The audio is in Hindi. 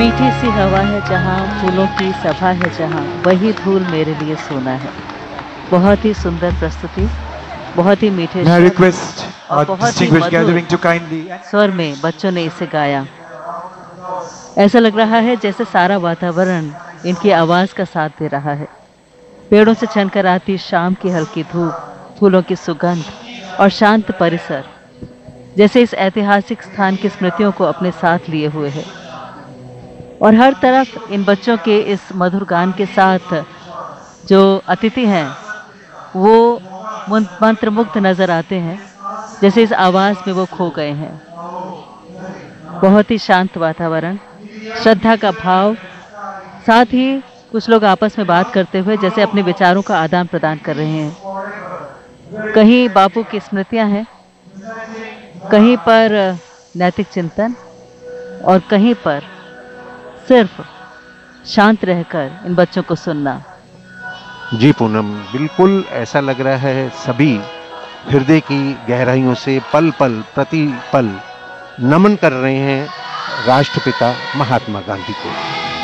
मीठी सी हवा है जहाँ, फूलों की सभा है जहाँ, वही फूल मेरे लिए सोना है। बहुत ही सुंदर प्रस्तुति, बहुत ही मीठे May I शब्द request और our बहुत ही distinguished Madhur gathering to kindly स्वर में बच्चों ने इसे गाया। ऐसा लग रहा है जैसे सारा वातावरण इनकी आवाज का साथ दे रहा है। पेड़ों से छनकर आती शाम की हल्की धूप, फूलों की सुगंध और शांत परिसर जैसे इस ऐतिहासिक स्थान की स्मृतियों को अपने साथ लिए हुए है। और हर तरफ इन बच्चों के इस मधुर गान के साथ जो अतिथि हैं वो मंत्रमुग्ध नजर आते हैं, जैसे इस आवाज में वो खो गए हैं। बहुत ही शांत वातावरण, श्रद्धा का भाव, साथ ही कुछ लोग आपस में बात करते हुए जैसे अपने विचारों का आदान प्रदान कर रहे हैं। कहीं बापू की स्मृतियां हैं, कहीं पर नैतिक चिंतन और कहीं पर सिर्फ शांत रहकर इन बच्चों को सुनना। जी पूनम, बिल्कुल ऐसा लग रहा है सभी हृदय की गहराइयों से पल पल प्रति पल नमन कर रहे हैं राष्ट्रपिता महात्मा गांधी को।